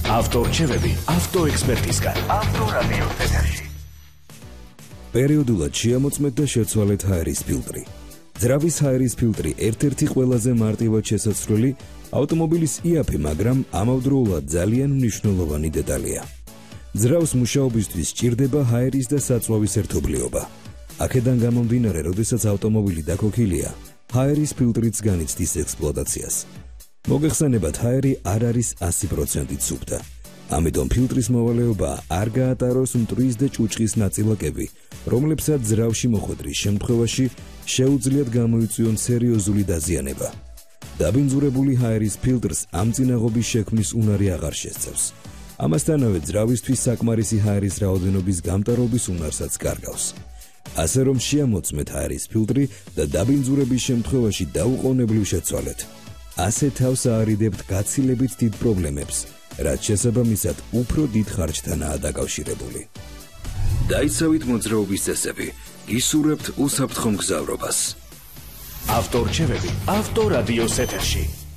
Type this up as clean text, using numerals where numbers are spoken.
ავტორჩევები ავტოექსპერტისგან. ავტორადიო ეთერში. პერიოდულად შეამოწმეთ და შეცვალეთ ჰაერის ფილტრი. ძრავის ჰაერის ფილტრი ერთ-ერთი ყველაზე მარტივად შესაძლებელი ავტომობილის იაფი, მაგრამ ამავდროულად ძალიან მნიშვნელოვანი დეტალია. ძრავს მუშაობისთვის სჭირდება ჰაერის და საწვავის ერთობლიობა. აქედან გამომდინარე, როდესაც ავტომობილი დაქოქილია, ჰაერის ფილტრიც განიცდის ექსპლუატაციას. მოგეხსენებათ, ჰაერი არ არის 100% სუფთა. ამიტომ ფილტრის მოვალეობა არ გაატაროს მტვრის და ჭუჭხის ნაწილაკები, რომლებსაც ძრავში მოხვედრის შემთხვევაში შეუძლიათ გამოიწვიონ სერიოზული დაზიანება. დაბინძურებული ჰაერის ფილტრს ამ წინაღობის შექმნის უნარი აღარ შესწევს. ამასთანავე ძრავისთვის საკმარისი ჰაერის რაოდენობის გამტარობის უნარსაც კარგავს. ასე რომ შეამოწმეთ ჰაერის ფილტრი და დაბინძურების შემთხვევაში დაუყოვნებლივ შეცვალეთ. ასე თავს აარიდებთ გაცილებით დიდ პრობლემებს, რაც შესაბამისად უფრო დიდ ხარჯთანაა დაკავშირებული. დაიცავით მოძრაობის წესები, გისურვებთ უსაფრთხო მგზავრობას. ავტორჩევები ავტორადიოს ეთერში.